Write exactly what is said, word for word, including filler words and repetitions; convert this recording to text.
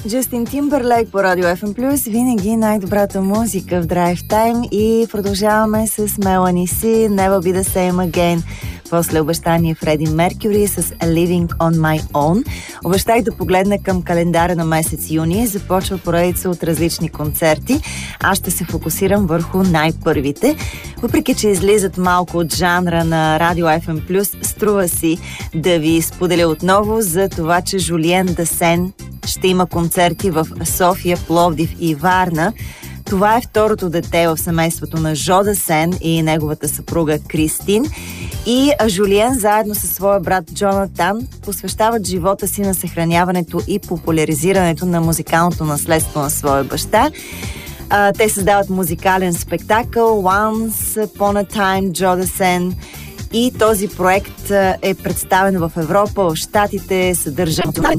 Джастин Тимбърлейк по Радио Еф Ем Плюс, винаги най-добрата музика в Драйв Тайм, и продължаваме с Melanie C, Never Be The Same Again. После обещание Фреди Меркюри с Living On My Own. Обещах да погледна към календара на месец юни. Започва поредица от различни концерти. Аз ще се фокусирам върху най-първите. Въпреки че излизат малко от жанра на Радио Еф Ем Плюс, струва си да ви споделя отново за това, че Жулиен Дасен ще има концерти в София, Пловдив и Варна. Това е второто дете в семейството на Жо Дасен и неговата съпруга Кристин. И Жулиен заедно със своя брат Джонатан посвещават живота си на съхраняването и популяризирането на музикалното наследство на своя баща. А, те създават музикален спектакъл Once Upon a Time Joe Dassin, и този проект е представен в Европа, в Щатите, съдържа национален